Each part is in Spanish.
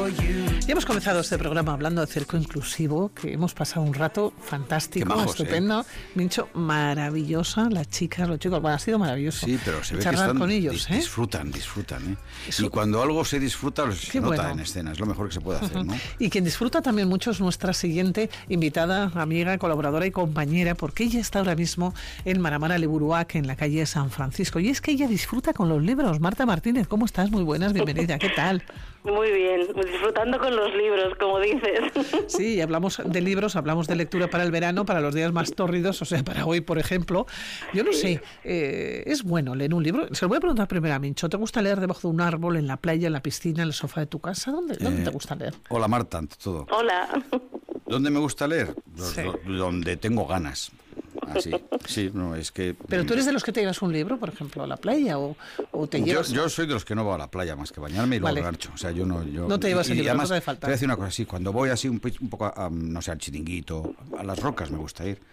Ya hemos comenzado este programa hablando de circo inclusivo, que hemos pasado un rato fantástico, majos, estupendo. Mincho, maravillosa, las chicas, los chicos, bueno, ha sido maravilloso. Sí, pero se ve que están, con ellos, disfrutan. Y cuando algo se disfruta, se nota en escena, es lo mejor que se puede hacer, ¿no? Y quien disfruta también mucho es nuestra siguiente invitada, amiga, colaboradora y compañera, porque ella está ahora mismo en Maramara Liburuac, en la calle San Francisco. Y es que ella disfruta con los libros. Marta Martínez, ¿cómo estás? Muy buenas, bienvenida, ¿qué tal? Muy bien, disfrutando con los libros, como dices. Sí, hablamos de libros, hablamos de lectura para el verano, para los días más tórridos, o sea, para hoy, por ejemplo. Yo no sé, ¿es bueno leer un libro? Se lo voy a preguntar primero a Mincho. ¿Te gusta leer debajo de un árbol, en la playa, en la piscina, en el sofá de tu casa? ¿Dónde te gusta leer? Hola, Marta, ante todo. Hola. ¿Dónde me gusta leer? Donde tengo ganas. Así, sí, no, es que... ¿Pero tú eres de los que te llevas un libro, por ejemplo, a la playa o te llevas...? Yo soy de los que no voy a la playa más que bañarme y luego engancho. O sea, yo no... No te llevas el libro, además, no te falta. Te voy a decir una cosa así, cuando voy así un poco, no sé, al chiringuito, a las rocas me gusta ir,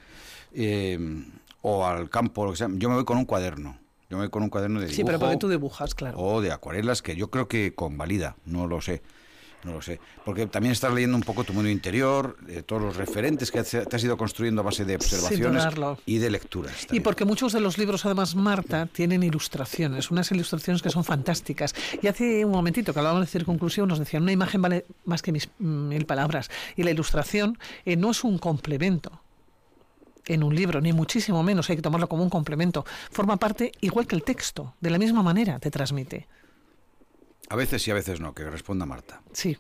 o al campo, lo que sea, yo me voy con un cuaderno. Yo me voy con un cuaderno de dibujo. Sí, pero porque tú dibujas, claro. O de acuarelas, que yo creo que convalida, no lo sé, porque también estás leyendo un poco tu mundo interior, todos los referentes que te has ido construyendo a base de observaciones y de lecturas. También. Y porque muchos de los libros, además, Marta, tienen ilustraciones, unas ilustraciones que son fantásticas. Y hace un momentito que hablábamos de circo inclusivo, nos decían, una imagen vale más que 1000 palabras. Y la ilustración no es un complemento en un libro, ni muchísimo menos, hay que tomarlo como un complemento. Forma parte, igual que el texto, de la misma manera te transmite. A veces sí, a veces no, que responda Marta. Sí.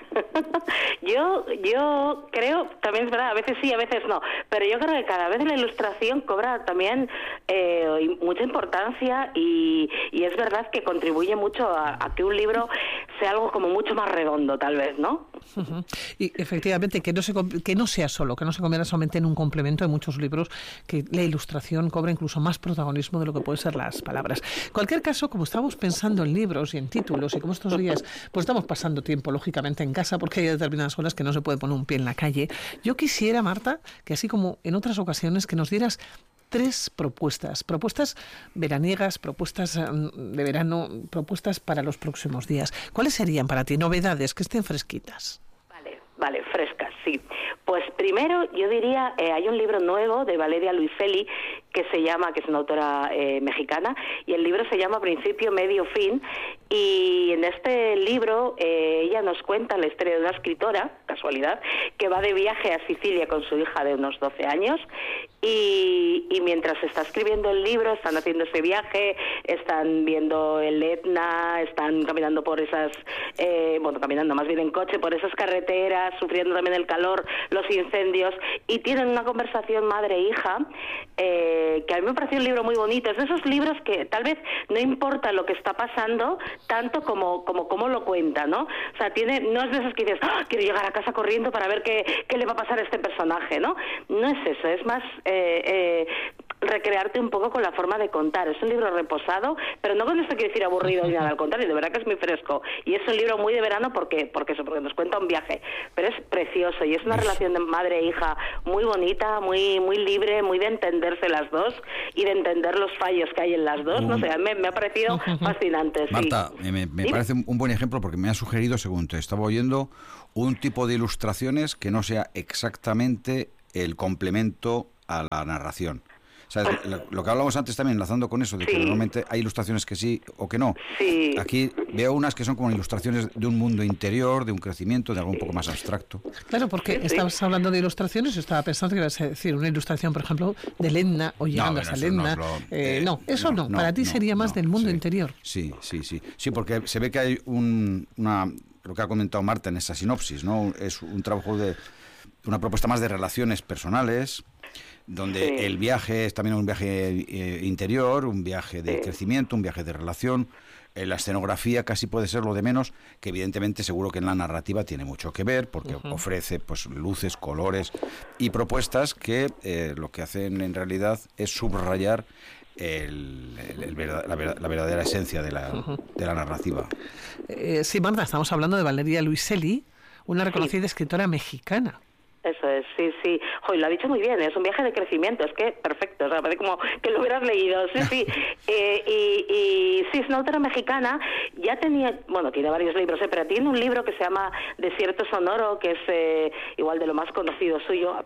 Yo creo, también es verdad, a veces sí, a veces no, pero yo creo que cada vez la ilustración cobra también mucha importancia y es verdad que contribuye mucho a que un libro sea algo como mucho más redondo, tal vez, ¿no? Uh-huh. Y efectivamente, que no sea solo, que no se convierta solamente en un complemento de muchos libros, que la ilustración cobra incluso más protagonismo de lo que pueden ser las palabras. En cualquier caso, como estamos pensando en libros y en títulos, y como estos días pues estamos pasando tiempo, lógicamente, en casa, porque hay determinadas horas que no se puede poner un pie en la calle, yo quisiera, Marta, que así como en otras ocasiones, que nos dieras 3 propuestas veraniegas, propuestas de verano, propuestas para los próximos días. ¿Cuáles serían para ti novedades que estén fresquitas? Vale, frescas, sí. Pues primero yo diría, hay un libro nuevo de Valeria Luiselli que es una autora mexicana, y el libro se llama Principio, Medio, Fin, y en este libro ella nos cuenta la historia de una escritora, casualidad, que va de viaje a Sicilia con su hija de unos 12 años, y mientras está escribiendo el libro, están haciendo ese viaje, están viendo el Etna, están caminando por esas, caminando más bien en coche por esas carreteras, sufriendo también el calor, los incendios, y tienen una conversación madre-hija, que a mí me pareció un libro muy bonito. Es de esos libros que tal vez no importa lo que está pasando tanto como lo cuenta, ¿no? O sea, no es de esos que dices, quiero llegar a casa corriendo para ver qué le va a pasar a este personaje, ¿no? No es eso, es más recrearte un poco con la forma de contar. Es un libro reposado, pero no con esto quiero decir aburrido ni nada, al contrario, de verdad que es muy fresco. Y es un libro muy de verano porque nos cuenta un viaje, pero es precioso y es una relación de madre e hija muy bonita, muy libre, muy de entenderse las dos y de entender los fallos que hay en las dos. No sé, me ha parecido fascinante. Marta, sí. me parece un buen ejemplo porque me ha sugerido, según te estaba oyendo, un tipo de ilustraciones que no sea exactamente el complemento a la narración. ¿Sabes? Lo que hablamos antes también, enlazando con eso, de que normalmente hay ilustraciones que sí o que no. Sí. Aquí veo unas que son como ilustraciones de un mundo interior, de un crecimiento, de algo un poco más abstracto. Claro, porque estabas hablando de ilustraciones, yo estaba pensando que ibas a decir una ilustración, por ejemplo, del Etna o llegando a el Etna. No, para ti sería más del mundo interior. Sí, porque se ve que hay lo que ha comentado Marta en esa sinopsis, ¿no? Es un trabajo una propuesta más de relaciones personales, donde el viaje es también un viaje interior, un viaje de crecimiento, un viaje de relación. La escenografía casi puede ser lo de menos, que evidentemente seguro que en la narrativa tiene mucho que ver, porque ofrece pues luces, colores y propuestas que lo que hacen en realidad es subrayar la verdadera esencia de la narrativa. Sí, Marta, estamos hablando de Valeria Luiselli, una reconocida escritora mexicana. Eso es, sí, sí. Joder, lo ha dicho muy bien, es un viaje de crecimiento, es que perfecto, o sea, parece como que lo hubieras leído, sí, sí. Y sí, es una autora mexicana, ya tenía, bueno, tiene varios libros, pero tiene un libro que se llama Desierto Sonoro, que es igual de lo más conocido suyo,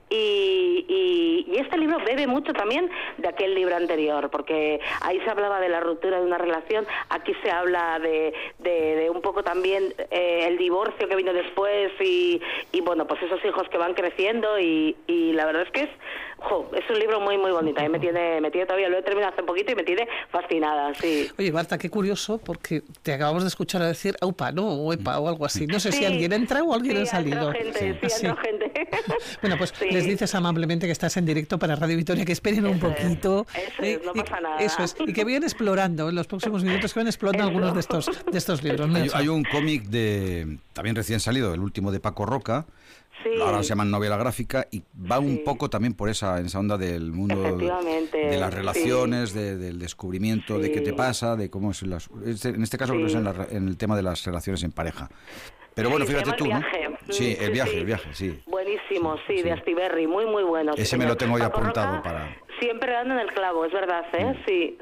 y este libro bebe mucho también de aquel libro anterior, porque ahí se hablaba de la ruptura de una relación, aquí se habla de un poco también el divorcio que vino después y bueno, pues esos hijos que van creciendo y la verdad es que es un libro muy muy bonito. A mí me tiene todavía, lo he terminado hace poquito y me tiene fascinada, sí. Oye, Marta, qué curioso, porque te acabamos de escuchar a decir aupa, ¿no? O epa o algo así. No sé si alguien entra o alguien ha salido. Entró gente. Bueno, pues les dices amablemente que estás en directo para Radio Victoria, que esperen un poquito. No pasa nada. Eso es, y que vayan explorando en los próximos minutos, que vayan explorando algunos de estos libros. Hay un cómic también recién salido, el último de Paco Roca. Sí. Ahora se llama novela gráfica y va un poco también por esa onda del mundo de las relaciones, del descubrimiento de qué te pasa, de cómo es en este caso creo que es en el tema de las relaciones en pareja. Pero bueno, fíjate tú, ¿no? Sí, el viaje, sí. Buenísimo, sí, de Astiberri, muy muy bueno. Ese me lo tengo ya apuntado para... Siempre dando en el clavo, es verdad, ¿eh? Sí.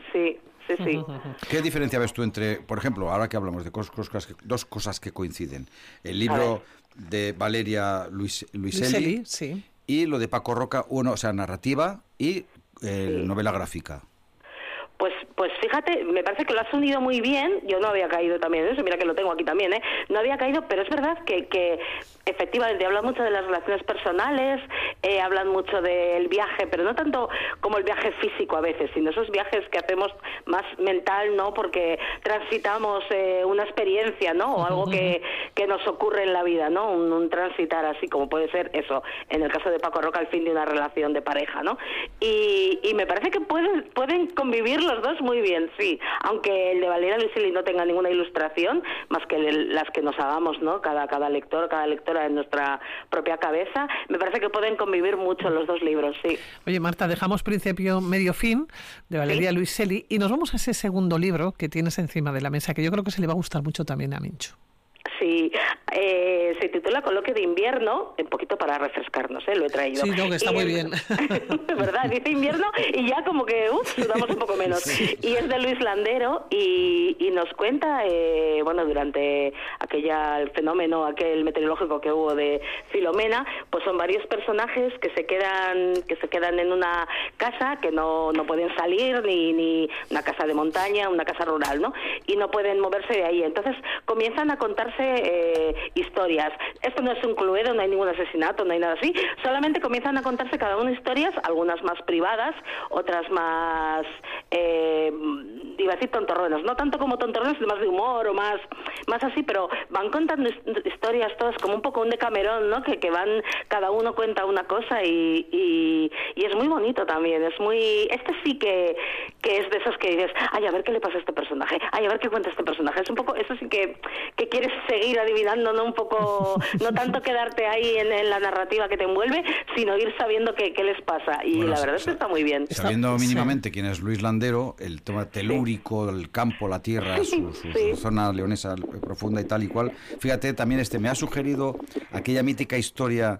¿Qué diferencia ves tú entre, por ejemplo, ahora que hablamos de dos cosas que coinciden? El libro de Valeria Luiselli sí. Y lo de Paco Roca, o sea, narrativa y novela gráfica. Pues fíjate, me parece que lo has unido muy bien. Yo no había caído también en eso, mira que lo tengo aquí también, no había caído, pero es verdad que efectivamente hablan mucho de las relaciones personales, hablan mucho del viaje, pero no tanto como el viaje físico a veces, sino esos viajes que hacemos más mental, ¿no? Porque transitamos una experiencia, ¿no? O algo que nos ocurre en la vida, ¿no? Un transitar así, como puede ser eso, en el caso de Paco Roca, el fin de una relación de pareja, ¿no? Y me parece que pueden convivir los dos muy bien, sí, aunque el de Valeria Luiselli no tenga ninguna ilustración, más que las que nos hagamos, ¿no? Cada lector, cada lectora en nuestra propia cabeza, me parece que pueden convivir mucho los dos libros, sí. Oye, Marta, dejamos Principio, Medio, Fin, de Valeria Luiselli, y nos vamos a ese segundo libro que tienes encima de la mesa, que yo creo que se le va a gustar mucho también a Mincho. Sí, se titula Coloquio de Invierno, un poquito para refrescarnos, lo he traído. Sí, no, que está muy bien. ¿Verdad? Dice invierno y ya como que sudamos un poco menos. Sí. Y es de Luis Landero y nos cuenta, durante el fenómeno aquel meteorológico que hubo de Filomena, pues son varios personajes que se quedan en una casa, que no pueden salir, ni una casa de montaña, una casa rural, ¿no? Y no pueden moverse de ahí. Entonces comienzan a contarse historias. Esto no es un cluedo, no hay ningún asesinato, no hay nada así, solamente comienzan a contarse cada una historias, algunas más privadas, otras más iba a decir tontorronas, no tanto como tontorronas, más de humor o más así, pero van contando historias todas como un poco un Decamerón, ¿no? Que van, cada uno cuenta una cosa y es muy bonito también, este sí que es de esos que dices, ay, a ver qué le pasa a este personaje, ay, a ver qué cuenta este personaje, es un poco, eso sí que quieres seguir adivinando, ¿no? Un poco, no tanto quedarte ahí en la narrativa que te envuelve, sino ir sabiendo qué les pasa. Y la verdad es que está muy bien. Sabiendo mínimamente quién es Luis Landero, el tema telúrico, el campo, la tierra, su zona leonesa profunda y tal y cual. Fíjate, también me ha sugerido aquella mítica historia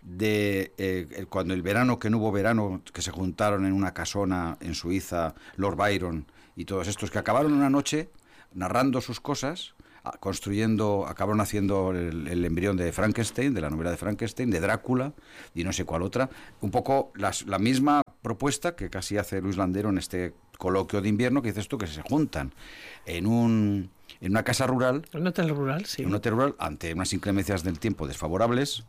de cuando el verano, que no hubo verano, que se juntaron en una casona en Suiza, Lord Byron y todos estos, que acabaron una noche narrando sus cosas, acabaron haciendo el embrión de Frankenstein, de la novela de Frankenstein, de Drácula y no sé cuál otra, un poco la misma propuesta que casi hace Luis Landero en este coloquio de invierno, que dices tú, que se juntan en una casa rural, un hotel rural, sí, un hotel rural, ante unas inclemencias del tiempo desfavorables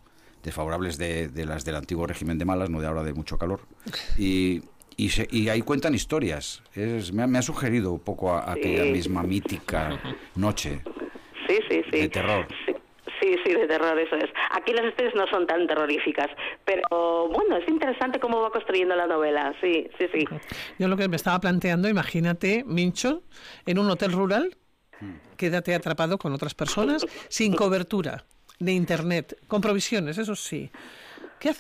de las del antiguo régimen de Malas, no de ahora de mucho calor, y ahí cuentan historias. Me ha sugerido un poco a aquella misma mítica noche de terror. Sí, de terror, eso es. Aquí las historias no son tan terroríficas, pero bueno, es interesante cómo va construyendo la novela, sí. Yo lo que me estaba planteando, imagínate, Mincho, en un hotel rural, quédate atrapado con otras personas, sin cobertura de internet, con provisiones, eso sí. ¿Qué haces?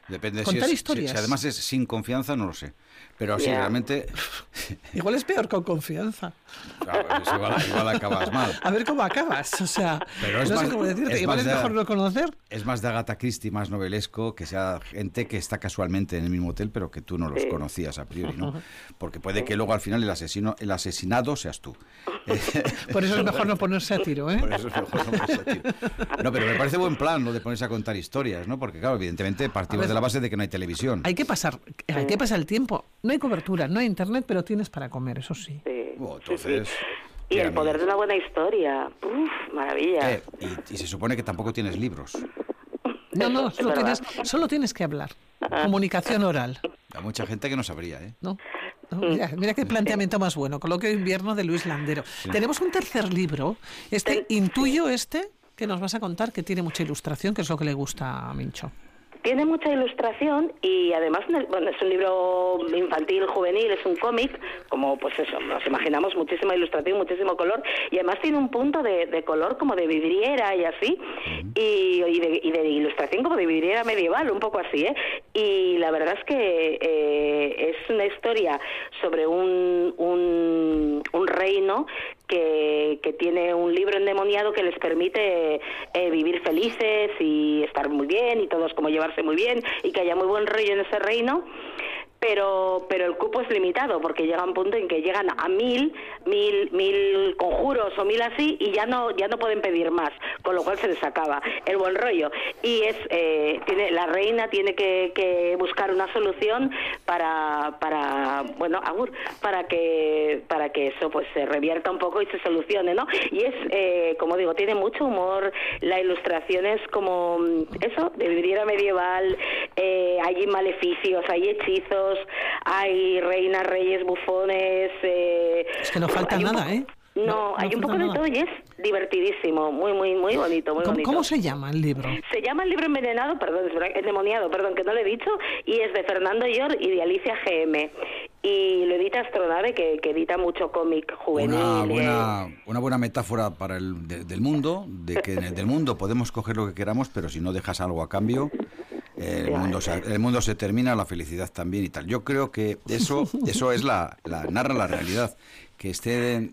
Depende Contar si historias. si además es sin confianza, no lo sé. Pero sí, realmente... Igual es peor con confianza. Claro, pues igual acabas mal. A ver cómo acabas, o sea, Pero no sé cómo decirte, igual es mejor no conocer. Es más de Agatha Christie, más novelesco, que sea gente que está casualmente en el mismo hotel, pero que tú no los conocías a priori, ¿no? Porque puede que luego al final el asesinado seas tú. Por eso es mejor no ponerse a tiro, ¿eh? Por eso es mejor no ponerse a tiro. No, pero me parece buen plan lo de ponerse a contar historias, ¿no? Porque claro, evidentemente partimos de la base de que no hay televisión. Hay que pasar el tiempo. No hay cobertura, no hay internet, pero tienes para comer, eso sí. Entonces... Y el poder de una buena historia. Uf, maravilla. Y se supone que tampoco tienes libros. No, solo tienes que hablar. Comunicación oral. Hay mucha gente que no sabría, ¿eh? No, mira qué planteamiento más bueno. Coloquio de invierno de Luis Landero. Sí. Tenemos un tercer libro. Intuyo que nos vas a contar, que tiene mucha ilustración, que es lo que le gusta a Mincho. Tiene mucha ilustración y además, bueno, es un libro infantil, juvenil, es un cómic, como pues eso, nos imaginamos, muchísima ilustración, muchísimo color, y además tiene un punto de color como de vidriera y así, y de ilustración como de vidriera medieval, un poco así, ¿eh? Y la verdad es que es una historia sobre un reino que tiene un libro endemoniado que les permite vivir felices y estar muy bien y todos como llevarse muy bien y que haya muy buen rollo en ese reino, pero el cupo es limitado porque llega un punto en que llegan a mil conjuros o 1000 así y ya no pueden pedir más, con lo cual se les acaba el buen rollo y la reina tiene que buscar una solución para que eso pues se revierta un poco y se solucione, ¿no? Y es como digo, tiene mucho humor, la ilustración es como eso, de vidriera medieval, hay maleficios, hay hechizos, hay reinas, reyes, bufones. Es que no falta nada, ¿eh? No, hay un poco de todo y es divertidísimo, muy bonito, muy bonito. ¿Cómo se llama el libro? Se llama El libro endemoniado, que no lo he dicho, y es de Fernando Llor y de Alicia GM. Y lo edita Astronave, que edita mucho cómic juvenil. Una buena metáfora para del mundo, de que del mundo podemos coger lo que queramos, pero si no dejas algo a cambio... El mundo se termina, la felicidad también y tal. Yo creo que eso es narra la realidad. Que esté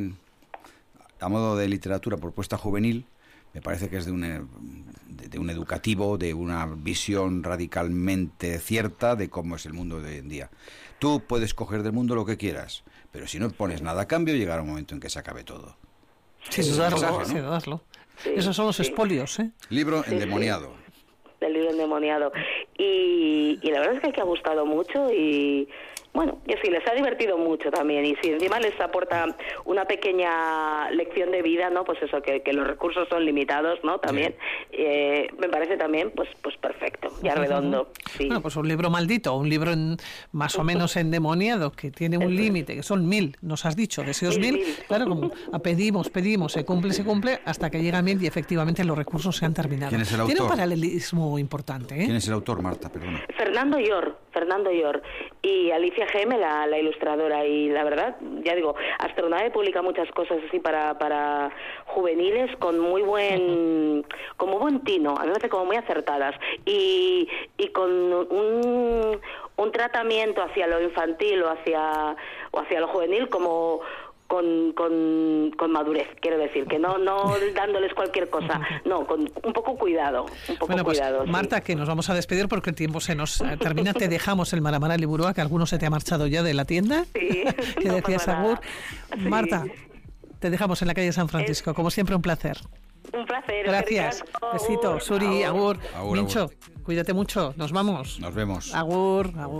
a modo de literatura propuesta juvenil, me parece que es de un educativo, de una visión radicalmente cierta de cómo es el mundo de hoy en día. Tú puedes coger del mundo lo que quieras, pero si no pones nada a cambio, llegará un momento en que se acabe todo. Sin dudarlo. Sí. Esos son los espolios, ¿eh? Libro endemoniado. Del libro endemoniado. Y la verdad es que ha gustado mucho y bueno, y sí, les ha divertido mucho también. Y si encima les aporta una pequeña lección de vida, ¿no? Pues eso, que los recursos son limitados, ¿no? También, me parece también, pues perfecto, ya redondo. Sí. Bueno, pues un libro maldito, un libro más o menos endemoniado, que tiene un límite, que son 1000, nos has dicho, deseos 1000. Claro, como pedimos, se cumple, hasta que llega 1000 y efectivamente los recursos se han terminado. ¿Quién es el autor? Tiene un paralelismo importante, ¿eh? ¿Quién es el autor, Marta? Perdona. Fernando Llor y Alicia GM, la ilustradora, y la verdad, ya digo, Astronave publica muchas cosas así para juveniles con muy buen tino, a mí me parece como muy acertadas y con un tratamiento hacia lo infantil o hacia lo juvenil como con madurez, quiero decir, que no dándoles cualquier cosa, no, con un poco cuidado, Bueno, pues, Marta, que nos vamos a despedir porque el tiempo se nos termina. Te dejamos el Maramara Liburua, que alguno se te ha marchado ya de la tienda, sí, que decías agur. Sí. Marta, te dejamos en la calle San Francisco, como siempre un placer. Un placer. Gracias. Besito, Suri, agur. Mincho, cuídate mucho, nos vamos. Nos vemos. Agur.